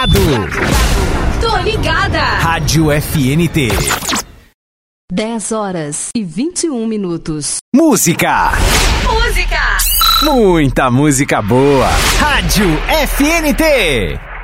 ligado. Tô ligada. Rádio FNT. 10h21. Música. Música. Muita música boa. Rádio FNT.